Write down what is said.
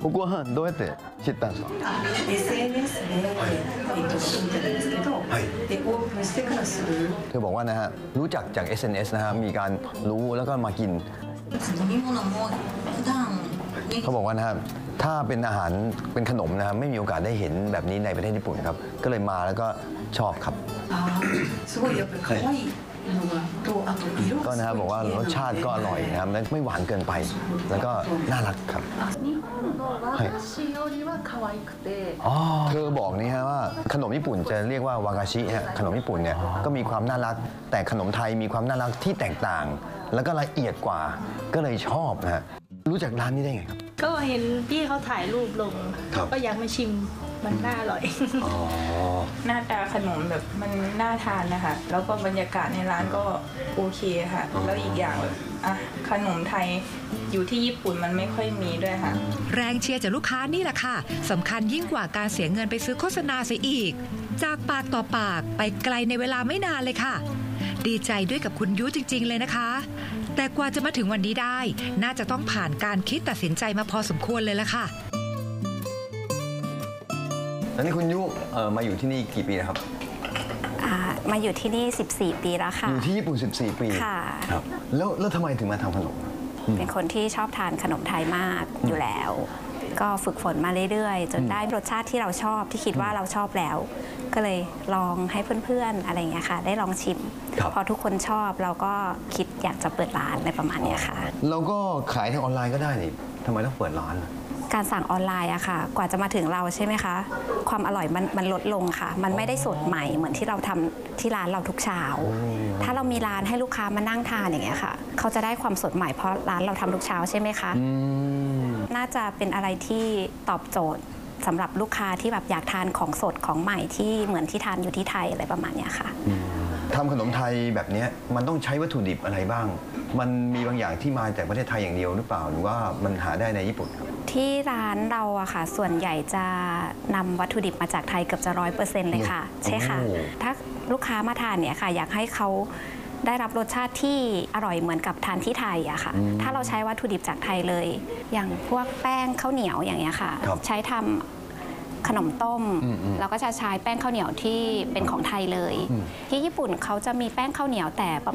ここはどうやって知ったんですか SNS で、見てるんですけど、でオープンしてからするเธอบอกว่านะฮะรู้จักจาก SNS นะฮะมีการรู้แล้วก็มากิน飲み物も普段にเขาบอกว่านะฮะถ้าเป็นอาหารเป็นขนมนะฮะไม่มีโอกาสได้เห็นแบบนี้ในประเทศญี่ปุ่นครับก็เลยมาแล้วก็ชอบครับすごいやっぱり可愛いのがとあと色ก็がนะすฮะごいบอกว่ารสชาติก็อร่อยนะครับและไม่หวานเกินไป แล้วก็น่ารักครับ日本の和菓子よりは可愛くて、 เธอบอกนี่ฮะว่าขนมญี่ปุ่นจะเรียกว่าวากาชิฮะขนมญี่ปุ่นเนี่ยก็มีความน่ารัก แต่ขนมไทยมีความน่ารักที่แตกต่าง แล้วก็ละเอียดกว่าก็เลยชอบนะฮะรู้จักร้านนี้ได้ไงครับก็เห็นพี่เขาถ่ายรูปลงครับก็อยากมาชิมมันน่าอร่อยหน้าตาขนมแบบมันน่าทานนะคะแล้วก็บรรยากาศในร้านก็โอเคค่ะ แล้วอีกอย่างแบบขนมไทยอยู่ที่ญี่ปุ่นมันไม่ค่อยมีด้วยค่ะแรงเชียร์จากลูกค้านี่แหละค่ะสำคัญยิ่งกว่าการเสียเงินไปซื้อโฆษณาเสียอีก จากปากต่อปากไปไกลในเวลาไม่นานเลยค่ะ ดีใจด้วยกับคุณยุจริงๆเลยนะคะ แต่กว่าจะมาถึงวันนี้ได้ น่าจะต้องผ่านการคิดตัดสินใจมาพอสมควรเลยละค่ะแล้วนี่คุณยุมาอยู่ที่นี่กี่ปีนะครับมาอยู่ที่นี่ 14 ปีแล้วค่ะอยู่ที่ญี่ปุ่น 14 ปีค่ะครับแล้วทำไมถึงมาทำขนมเป็นคนที่ชอบทานขนมไทยมากอยู่แล้ว ก็ฝึกฝนมาเรื่อยๆ จนได้รสชาติที่เราชอบที่คิดว่าเราชอบแล้ว ก็เลยลองให้เพื่อนๆอะไรอย่างเงี้ยค่ะ ได้ลองชิมครับพอทุกคนชอบเราก็คิดอยากจะเปิดร้านอะไรประมาณเนี้ยค่ะเราก็ขายทางออนไลน์ก็ได้นี่ทำไมต้องเปิดร้านการสั่งออนไลน์อะค่ะ กว่าจะมาถึงเราใช่ไหมคะ ความอร่อยมันลดลงค่ะ มันไม่ได้สดใหม่เหมือนที่เราทำที่ร้านเราทุกเช้า ถ้าเรามีร้านให้ลูกค้ามานั่งทานอย่างเงี้ยค่ะ เขาจะได้ความสดใหม่เพราะร้านเราทำทุกเช้าใช่ไหมคะ น่าจะเป็นอะไรที่ตอบโจทย์สำหรับลูกค้าที่แบบอยากทานของสดของใหม่ที่เหมือนที่ทานอยู่ที่ไทยอะไรประมาณเนี้ยค่ะทำขนมไทยแบบเนี้ยมันต้องใช้วัตถุดิบอะไรบ้าง มันมีบางอย่างที่มาจากประเทศไทยอย่างเดียวหรือเปล่า หรือว่ามันหาได้ในญี่ปุ่นครับที่ร้านเราอะค่ะส่วนใหญ่จะนำวัตถุดิบมาจากไทยเกือบจะ100%เลยค่ะ ใช่ค่ะโอ้ถ้าลูกค้ามาทานเนี่ยค่ะ อยากให้เขาได้รับรสชาติที่อร่อยเหมือนกับทานที่ไทยอะค่ะ ถ้าเราใช้วัตถุดิบจากไทยเลย อย่างพวกแป้งข้าวเหนียวอย่างเงี้ยค่ะครับใช้ทำขนมต้มเราก็จะใช้แป้งข้าวเหนียวที่เป็นของไทยเลย ที่ญี่ปุ่นเขาจะมีแป้งข้าวเหนียวแต่